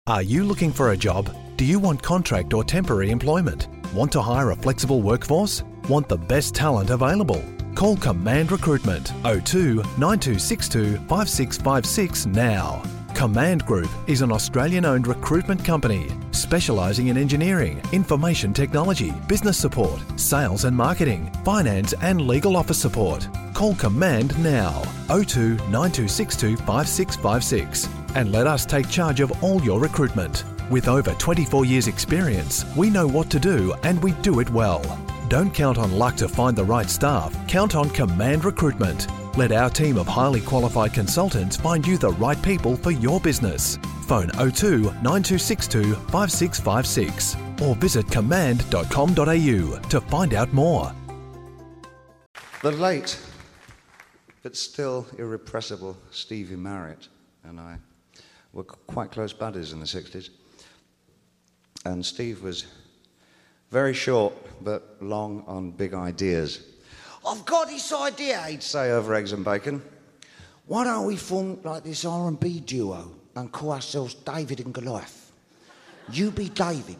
Are you looking for a job? Do you want contract or temporary employment? Want to hire a flexible workforce? Want the best talent available? Call Command Recruitment 02 9262 5656 now. Command Group is an Australian-owned recruitment company specialising in engineering, information technology, business support, sales and marketing, finance and legal office support. Call Command now 02 9262 5656 and let us take charge of all your recruitment. With over 24 years experience, we know what to do and we do it well. Don't count on luck to find the right staff. Count on Command Recruitment. Let our team of highly qualified consultants find you the right people for your business. Phone 02 9262 5656 or visit command.com.au to find out more. The late, but still irrepressible Stevie Marriott and I were quite close buddies in the 60s. And Steve was very short but long on big ideas. "I've got this idea," he'd say over eggs and bacon. "Why don't we form like this R&B duo and call ourselves David and Goliath? You be David."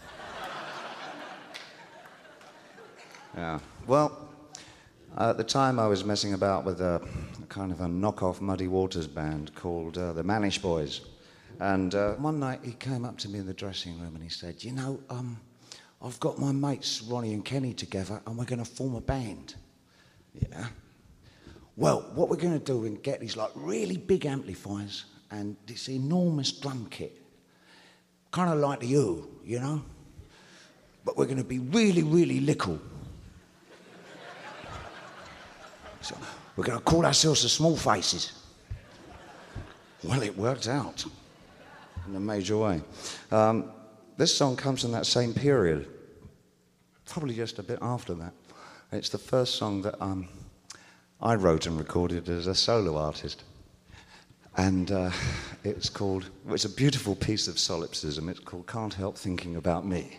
Yeah. Well, at the time I was messing about with a kind of a knockoff Muddy Waters band called the Manish Boys. And one night he came up to me in the dressing room and he said, "You know, I've got my mates Ronnie and Kenny together and we're going to form a band." Yeah. "Well, what we're going to do is get these like really big amplifiers and this enormous drum kit. Kind of like the Who, you know? But we're going to be really, really little. So we're going to call ourselves the Small Faces." Well, it worked out in a major way. This song comes from that same period, probably just a bit after that. It's the first song that I wrote and recorded as a solo artist. And it's a beautiful piece of solipsism. It's called "Can't Help Thinking About Me."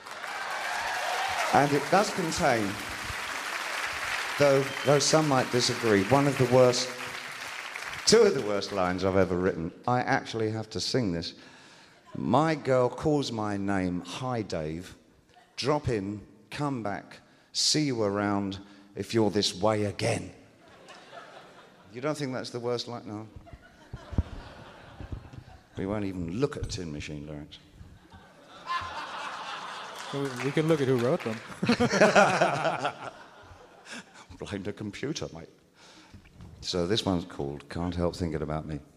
And it does contain, though some might disagree, two of the worst lines I've ever written. I actually have to sing this. "My girl calls my name, hi Dave, drop in, come back, see you around if you're this way again." You don't think that's the worst line? No. We won't even look at Tin Machine lyrics. We can look at who wrote them. Blame the computer, mate. So this one's called "Can't Help Thinking About Me."